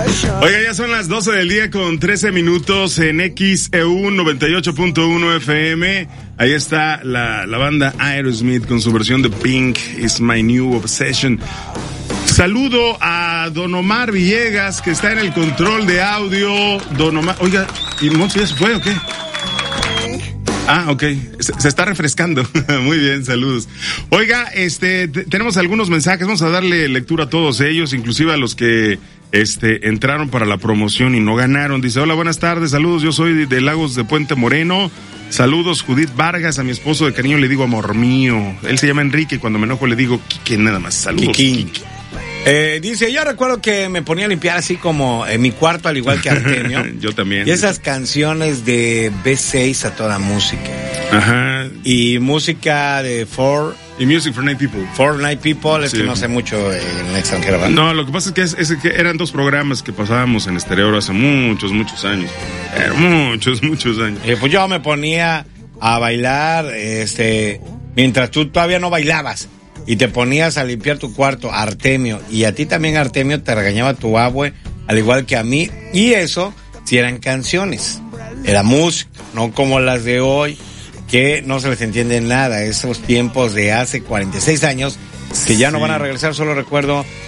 Oiga, ya son las 12 del día con 13 minutos en XEU 98.1 FM. Ahí está la banda Aerosmith con su versión de Pink, Is My New Obsession. Saludo a Don Omar Villegas, que está en el control de audio. Don Omar, oiga, ¿y Moncho ya se fue o qué? Ah, ok, se está refrescando. Muy bien, saludos. Oiga, tenemos algunos mensajes, vamos a darle lectura a todos ellos, inclusive a los que entraron para la promoción y no ganaron. Dice: hola, buenas tardes, saludos, yo soy de Lagos de Puente Moreno. Saludos, Judith Vargas, a mi esposo de cariño le digo amor mío. Él se llama Enrique, cuando me enojo le digo Quique, nada más. Saludos, Quique. Dice, yo recuerdo que me ponía a limpiar así como en mi cuarto, al igual que Artemio. Yo también. Y esas canciones de B6 a toda música. Ajá. Y música de y Music for Night People. For Night People, es sí. Que no sé mucho en el extranjero, ¿verdad? No, lo que pasa es que eran dos programas que pasábamos en Estereo hace muchos años. Muchos años. Pues yo me ponía a bailar, mientras tú todavía no bailabas. Y te ponías a limpiar tu cuarto, Artemio. Y a ti también, Artemio, te regañaba tu abue, al igual que a mí. Y eso, si eran canciones. Era música, no como las de hoy, que no se les entiende nada. Esos tiempos de hace 46 años, que ya no van a regresar. Solo recuerdo